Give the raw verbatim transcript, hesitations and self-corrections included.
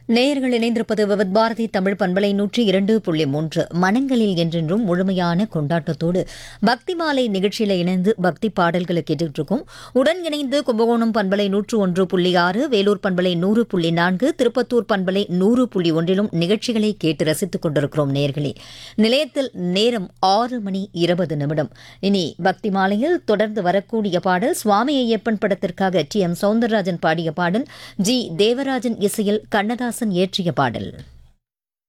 நேயர்கள் இணைந்திருப்பது விவித் பாரதி தமிழ் பண்பலை நூற்றி இரண்டு புள்ளி மூன்று மனங்களில் என்றென்றும் முழுமையான கொண்டாட்டத்தோடு பக்தி மாலை நிகழ்ச்சியில் இணைந்து பக்தி பாடல்களை கேட்டுட்டு இருக்கோம். உடன் இணைந்து கும்பகோணம் பண்பலை நூற்று ஒன்று புள்ளி ஆறு, வேலூர் பண்பலை நூறு புள்ளி நான்கு, திருப்பத்தூர் பண்பலை நூறு புள்ளி ஒன்றிலும் நிகழ்ச்சிகளை கேட்டு ரசித்துக் கொண்டிருக்கிறோம். நேயர்களே, நிலையத்தில் நேரம் ஆறு மணி இருபது நிமிடம். இனி பக்தி மாலையில் தொடர்ந்து வரக்கூடிய பாடல் சுவாமி ஐயப்பன் படத்திற்காக டி எம் சௌந்தரராஜன் பாடிய பாடல், ஜி தேவராஜன் இசையில் கண்ணதாசன் இயற்றிய பாடல்.